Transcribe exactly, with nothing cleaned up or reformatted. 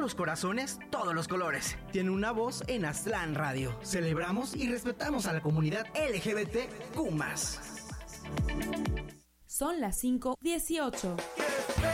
los corazones, todos los colores. Tiene una voz en Aztlán Radio. Celebramos y respetamos a la comunidad L G B T Q más. Son las cinco dieciocho.